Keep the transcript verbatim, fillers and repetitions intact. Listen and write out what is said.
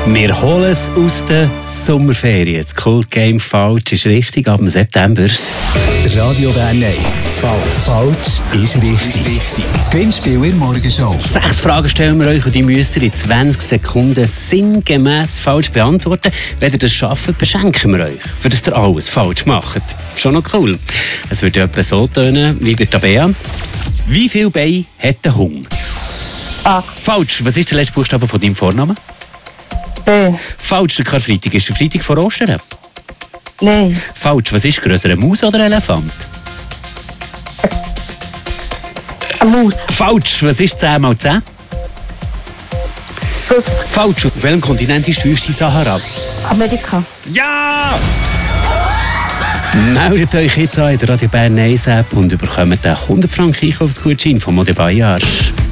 Wir holen es aus den Sommerferien. Das Cult Game falsch ist richtig ab dem September. Radio Bern eins. Falsch. Falsch ist richtig. Das Gewinnspiel in der Morgenshow. Sechs Fragen stellen wir euch und die müsst ihr in zwanzig Sekunden sinngemäss falsch beantworten. Wenn ihr das schafft, beschenken wir euch, für das ihr alles falsch macht. Schon noch cool. Es wird etwa so tönen wie bei Tabea. Wie viele Beine hat der Hund? A. Falsch. Was ist der letzte Buchstabe von deinem Vornamen? B. Falsch. Der Karfreitag ist der Freitag vor Ostern. Nein. Falsch. Was ist grösser, eine Maus oder ein Elefant? Eine Maus. Falsch. Was ist zehn mal zehn? fünf. Falsch. Auf welchem Kontinent ist die Wüste Sahara? Amerika. Ja! Meldet euch jetzt an in der Radio Bern eins App und bekommt einen hundert Franken Einkaufsgutschein von Mode Bayard.